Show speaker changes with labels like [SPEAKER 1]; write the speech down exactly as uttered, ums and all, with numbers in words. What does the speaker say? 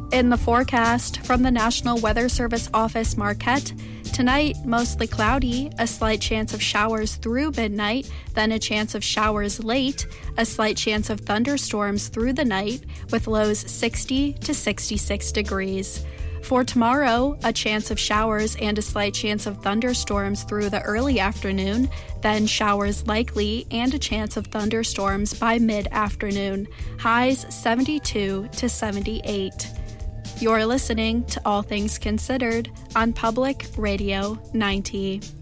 [SPEAKER 1] In the forecast from the National Weather Service Office Marquette, tonight, mostly cloudy, a slight chance of showers through midnight, then a chance of showers late, a slight chance of thunderstorms through the night, with lows sixty to sixty-six degrees. For tomorrow, a chance of showers and a slight chance of thunderstorms through the early afternoon, then showers likely and a chance of thunderstorms by mid-afternoon, highs seventy-two to seventy-eight. You're listening to All Things Considered on Public Radio ninety.